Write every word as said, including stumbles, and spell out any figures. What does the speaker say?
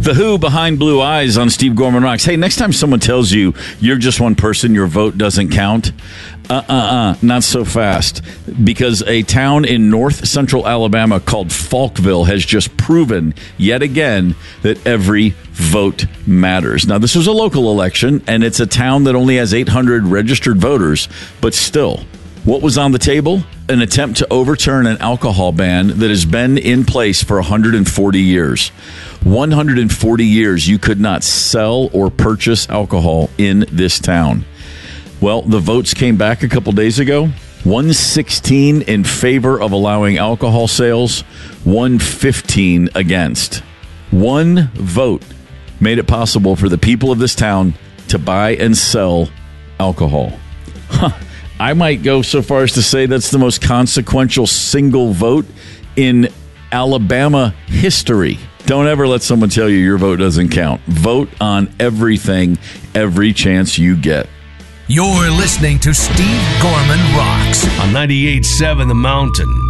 The Who behind Blue Eyes on Steve Gorman Rocks. Hey, next time someone tells you you're just one person, your vote doesn't count, uh-uh-uh, not so fast. Because a town in north central Alabama called Falkville has just proven yet again that every vote matters. Now, this was a local election, and it's a town that only has eight hundred registered voters, but still, what was on the table? An attempt to overturn an alcohol ban that has been in place for one hundred forty years. one hundred forty years you could not sell or purchase alcohol in this town. Well, the votes came back a couple days ago. one sixteen in favor of allowing alcohol sales, one fifteen against. One vote made it possible for the people of this town to buy and sell alcohol. Huh. I might go so far as to say that's the most consequential single vote in Alabama history. Don't ever let someone tell you your vote doesn't count. Vote on everything, every chance you get. You're listening to Steve Gorman Rocks on ninety-eight point seven The Mountain.